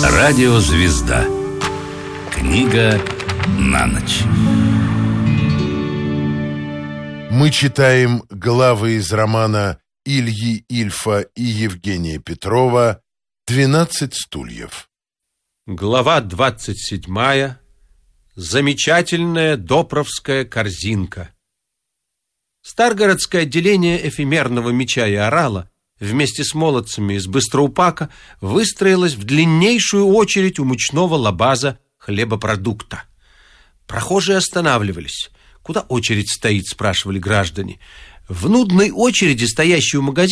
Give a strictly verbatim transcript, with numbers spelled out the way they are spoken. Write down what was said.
Радиозвезда. Книга на ночь. Мы читаем главы из романа Ильи Ильфа и Евгения Петрова «Двенадцать стульев». Глава двадцать седьмая. Замечательная допровская корзинка. Старгородское отделение эфемерного меча и орала вместе с молодцами из Быстроупака выстроилось в длиннейшую очередь у мучного лабаза хлебопродукта. Прохожие останавливались. «Куда очередь стоит?» — спрашивали граждане. В нудной очереди, стоящей у магазина,